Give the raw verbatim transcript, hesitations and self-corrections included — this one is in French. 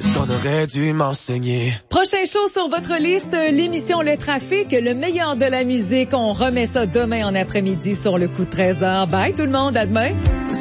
C'est ce qu'on aurait dû m'enseigner. Prochain show sur votre liste, l'émission Le Trafic, le meilleur de la musique. On remet ça demain en après-midi sur le coup de treize heures. Bye tout le monde, à demain.